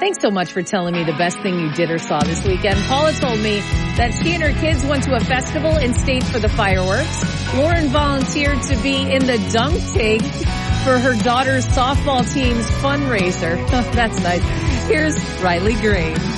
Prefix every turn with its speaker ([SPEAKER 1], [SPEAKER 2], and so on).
[SPEAKER 1] Thanks so much for telling me the best thing you did or saw this weekend. Paula told me that she and her kids went to a festival and stayed for the fireworks. Lauren volunteered to be in the dunk tank for her daughter's softball team's fundraiser. That's nice. Here's Riley Green.